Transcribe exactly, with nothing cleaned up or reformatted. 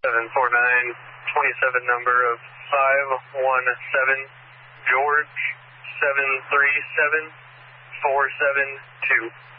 seven four nine, twenty-seven number of five one seven, George, seven three seven, four seven two.